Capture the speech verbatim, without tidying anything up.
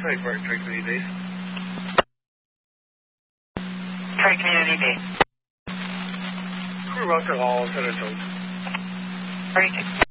Trade for Trade Community Base. Trade Community Base. Crew route to all San Antonio. thirty-two.